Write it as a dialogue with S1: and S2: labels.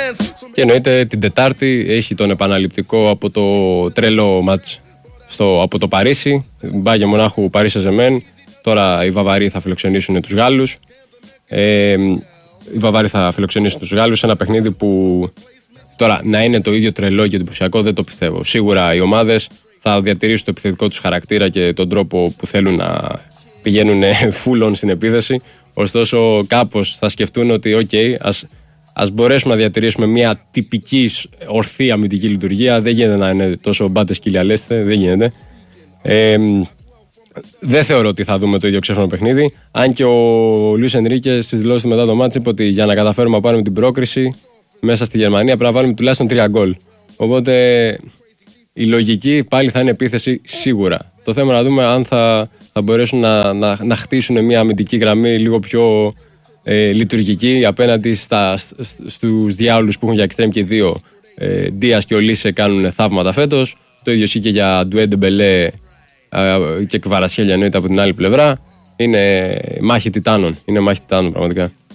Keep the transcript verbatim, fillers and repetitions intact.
S1: Και εννοείται την Τετάρτη έχει τον επαναληπτικό από το τρελό μάτς στο, από το Παρίσι. Μπάγε Μονάχου Παρί Σεν-Ζερμέν. Τώρα οι Βαβαροί θα φιλοξενήσουν τους Γάλλους. Ε, οι Βαβαροί θα φιλοξενήσουν τους Γάλλους. Ένα παιχνίδι που τώρα να είναι το ίδιο τρελό και εντυπωσιακό δεν το πιστεύω. Σίγουρα οι ομάδες θα διατηρήσουν το επιθετικό τους χαρακτήρα και τον τρόπο που θέλουν να πηγαίνουν full on στην επίθεση. Ωστόσο, κάπως θα σκεφτούν ότι, OK, ας, ας μπορέσουμε να διατηρήσουμε μια τυπική ορθή αμυντική λειτουργία. Δεν γίνεται να είναι τόσο μπάτες κυλιαλέστε, δεν γίνεται. Ε, δεν θεωρώ ότι θα δούμε το ίδιο ξέφρονο παιχνίδι. Αν και ο Λουίς Ενρίκε στις δηλώσεις μετά το μάτς είπε ότι για να καταφέρουμε να πάρουμε την πρόκριση μέσα στη Γερμανία πρέπει να βάλουμε τουλάχιστον τρία γκολ. Οπότε η λογική πάλι θα είναι επίθεση σίγουρα. Το θέμα να δούμε αν θα, θα μπορέσουν να, να, να χτίσουν μια αμυντική γραμμή λίγο πιο ε, λειτουργική απέναντι στα, στους διάολους που έχουν για εξτρέμ και δύο. Ε, Ντίας και ο Λίσε κάνουν θαύματα φέτος. Το ίδιο ισχύει και για Ντουέ Ντεμπελέ και Κβαρασχέλια εννοείται από την άλλη πλευρά. Είναι μάχη τιτάνων. Είναι μάχη τιτάνων πραγματικά.